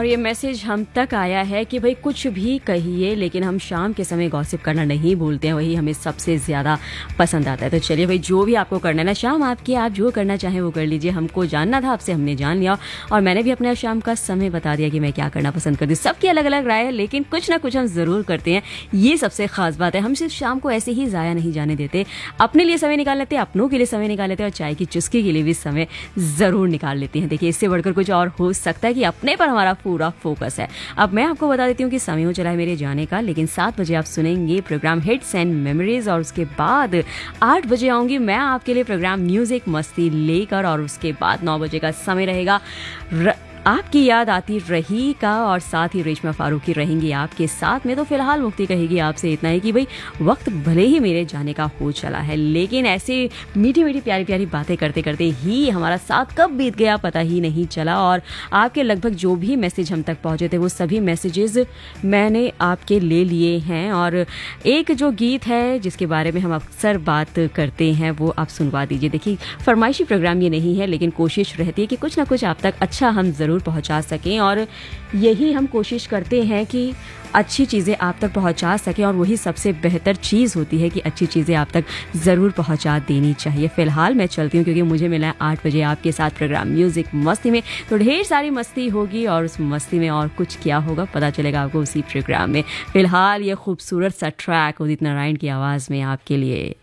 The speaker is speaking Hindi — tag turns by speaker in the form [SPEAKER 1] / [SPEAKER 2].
[SPEAKER 1] और ये मैसेज हम तक आया है कि भाई कुछ भी कहिए लेकिन हम शाम के समय गॉसिप करना नहीं भूलते हैं, वही हमें सबसे ज़्यादा पसंद आता है। तो चलिए भाई, जो भी आपको करना है ना, शाम आपकी, आप जो करना चाहें वो कर लीजिए। हमको जानना था आपसे, हमने जान लिया और मैंने भी अपने शाम का समय बता दिया कि मैं क्या करना पसंद करती हूँ। सबकी अलग अलग राय है लेकिन कुछ ना कुछ हम ज़रूर करते हैं, ये सबसे ख़ास बात है। हम सिर्फ शाम को ऐसे ही ज़ाया नहीं जाने देते, अपने लिए समय निकाल लेते हैं, अपनों के लिए समय निकाल लेते हैं और चाय की चुस्की के लिए भी समय ज़रूर निकाल लेते हैं। देखिए, इससे बढ़कर कुछ और हो सकता है कि अपने पर हमारा पूरा फोकस है। अब मैं आपको बता देती हूँ कि समय हो चला है मेरे जाने का, लेकिन 7 बजे आप सुनेंगे प्रोग्राम हिट्स एंड मेमोरीज और उसके बाद 8 बजे आऊँगी मैं आपके लिए प्रोग्राम म्यूजिक मस्ती लेकर और उसके बाद 9 बजे का समय रहेगा आपकी याद आती रही का और साथ ही रेशमा फारूकी रहेंगी आपके साथ में। तो फिलहाल मुक्ति कहेगी आपसे इतना है कि भाई वक्त भले ही मेरे जाने का हो चला है लेकिन ऐसे मीठी मीठी प्यारी प्यारी बातें करते करते ही हमारा साथ कब बीत गया पता ही नहीं चला। और आपके लगभग जो भी मैसेज हम तक पहुंचे थे वो सभी मैसेजेस मैंने आपके ले लिए हैं। और एक जो गीत है जिसके बारे में हम अक्सर बात करते हैं वो आप सुनवा दीजिए। देखिए, फरमाइशी प्रोग्राम ये नहीं है लेकिन कोशिश रहती है कि कुछ ना कुछ आप तक अच्छा हम ज़रूर पहुंचा सकें और यही हम कोशिश करते हैं कि अच्छी चीज़ें आप तक पहुंचा सकें। और वही सबसे बेहतर चीज़ होती है कि अच्छी चीज़ें आप तक ज़रूर पहुंचा देनी चाहिए। फ़िलहाल मैं चलती हूँ क्योंकि मुझे मिला है 8 बजे आपके साथ प्रोग्राम म्यूज़िक मस्ती में, तो ढेर सारी मस्ती होगी और उस मस्ती में और कुछ क्या होगा पता चलेगा आपको उसी प्रोग्राम में। फ़िलहाल ये खूबसूरत सा ट्रैक उदित नारायण की आवाज़ में आपके लिए।